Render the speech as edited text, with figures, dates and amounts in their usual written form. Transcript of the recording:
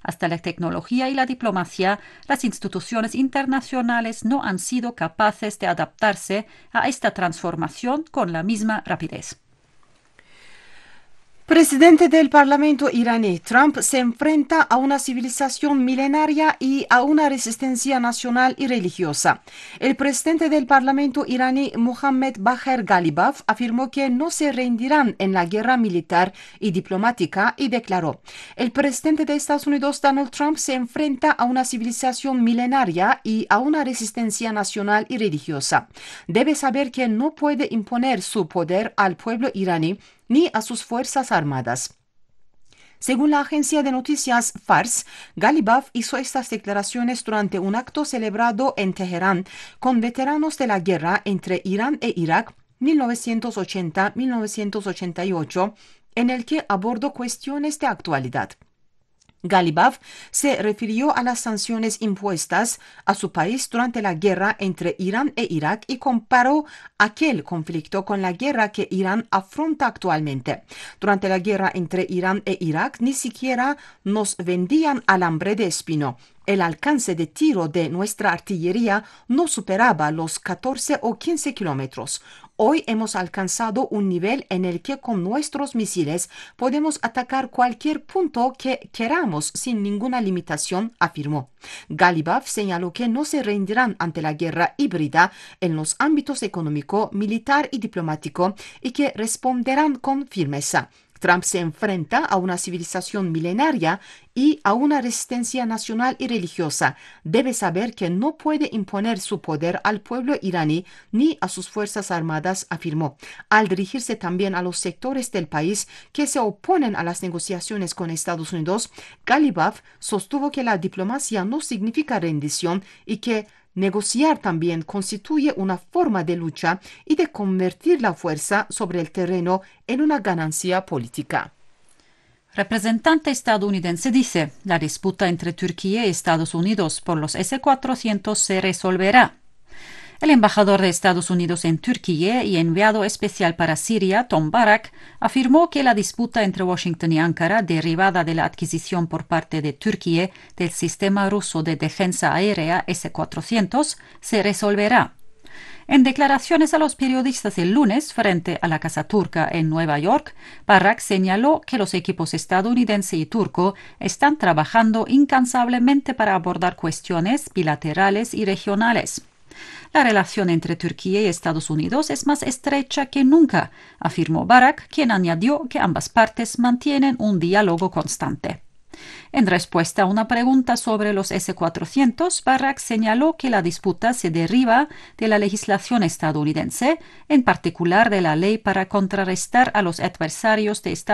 Hasta la tecnología y la diplomacia, las instituciones internacionales no han sido capaces de adaptarse a esta transformación con la misma rapidez. Presidente del Parlamento iraní, Trump se enfrenta a una civilización milenaria y a una resistencia nacional y religiosa. El presidente del Parlamento iraní, Mohammad Bagher Ghalibaf, afirmó que no se rendirán en la guerra militar y diplomática y declaró: el presidente de Estados Unidos, Donald Trump, se enfrenta a una civilización milenaria y a una resistencia nacional y religiosa. Debe saber que no puede imponer su poder al pueblo iraní ni a sus fuerzas armadas. Según la agencia de noticias Fars, Ghalibaf hizo estas declaraciones durante un acto celebrado en Teherán con veteranos de la guerra entre Irán e Irak 1980-1988, en el que abordó cuestiones de actualidad. Ghalibaf se refirió a las sanciones impuestas a su país durante la guerra entre Irán e Irak y comparó aquel conflicto con la guerra que Irán afronta actualmente. Durante la guerra entre Irán e Irak ni siquiera nos vendían alambre de espino. El alcance de tiro de nuestra artillería no superaba los 14 o 15 kilómetros. Hoy hemos alcanzado un nivel en el que con nuestros misiles podemos atacar cualquier punto que queramos sin ninguna limitación, afirmó. Ghalibaf señaló que no se rendirán ante la guerra híbrida en los ámbitos económico, militar y diplomático y que responderán con firmeza. Trump se enfrenta a una civilización milenaria y a una resistencia nacional y religiosa. Debe saber que no puede imponer su poder al pueblo iraní ni a sus fuerzas armadas, afirmó. Al dirigirse también a los sectores del país que se oponen a las negociaciones con Estados Unidos, Ghalibaf sostuvo que la diplomacia no significa rendición y que negociar también constituye una forma de lucha y de convertir la fuerza sobre el terreno en una ganancia política. Representante estadounidense dice: la disputa entre Turquía y Estados Unidos por los S-400 se resolverá. El embajador de Estados Unidos en Turquía y enviado especial para Siria, Tom Barak, afirmó que la disputa entre Washington y Ankara, derivada de la adquisición por parte de Turquía del sistema ruso de defensa aérea S-400, se resolverá. En declaraciones a los periodistas el lunes frente a la Casa Turca en Nueva York, Barak señaló que los equipos estadounidense y turco están trabajando incansablemente para abordar cuestiones bilaterales y regionales. La relación entre Turquía y Estados Unidos es más estrecha que nunca, afirmó Barak, quien añadió que ambas partes mantienen un diálogo constante. En respuesta a una pregunta sobre los S-400, Barak señaló que la disputa se deriva de la legislación estadounidense, en particular de la ley para contrarrestar a los adversarios de Estados